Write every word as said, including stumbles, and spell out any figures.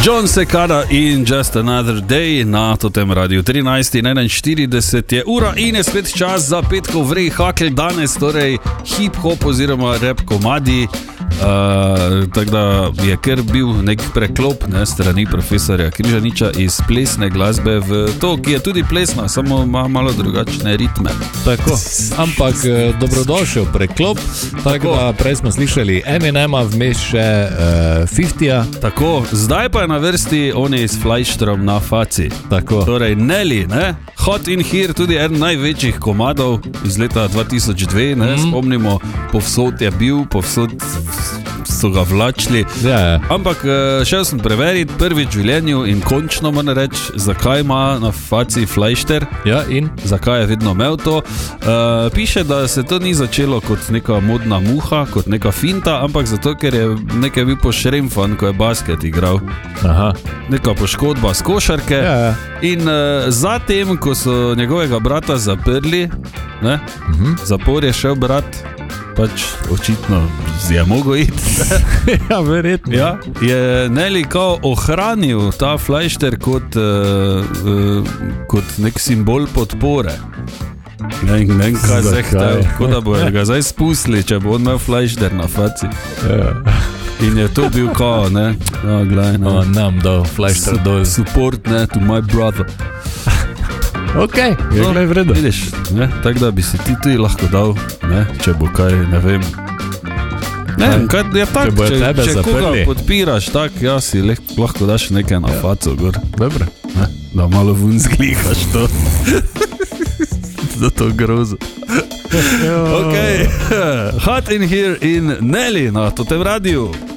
John Cicada in Just Another Day na totem radiju trinajst in enainštirideset je ura in je spet čas za petkov vrej hakelj danes, torej hip-hop oziroma rap komadi. Uh, tako da je kar bil nek preklop ne, strani profesorja Križaniča iz plesne glasbe v to, ki je tudi plesna, samo ima malo drugačne ritme. Tako, ampak dobrodošel preklop. Tako, tako da prej smo slišali Eminema, vmes še uh, fiftyja. Tako, zdaj pa je na vrsti oni s Fleischterom na faci. Tako. Torej Nelly, ne? Hot in Here, tudi eden največjih komadov iz leta dva tisoč dve, ne? Mm. Spomnimo, povsod je bil, povsod so ga vlačili. Ja, ja. Ampak šel sem preveriti prvič v življenju in končno moram reči, zakaj ima na faci Fleischter. Ja, in? Zakaj je vedno imel to. Uh, piše, da se to ni začelo kot neka modna muha, kot neka finta, ampak zato, ker je nekaj bil pošremfan, ko je basket igral. Aha. Neka poškodba z košarke. Ja, ja. In uh, zatem, ko so njegovega brata zaprli, ne, mhm. zapor je šel brat, pač očitno je mogel iti. Ja, verjetno. Ja, je Nelly kao ohranil ta Fleischter kot, uh, uh, kot nek simbol podpore. Ne vem, kaj zehtajo, kot da bojo ga zdaj spustili, če bo on imel Fleischter na faci. Ja. In je to bil kao, ne, no, glej, ne. O, nam dal Fleischter dol. Support, ne, to my brother. Ok, je no, gledaj vredo. Vidiš, ne, tak da bi si ti tudi lahko dal, ne, če bo kaj, ne vem. Ne, kaj je tak, če, če, če koga podpiraš, tak, ja, si lahko daš nekaj na ja. faco gor. Dobre. Ne, da malo vun zglihaš to. Za to grozo. Ok, Hot in Here in Nelly na totem radiju.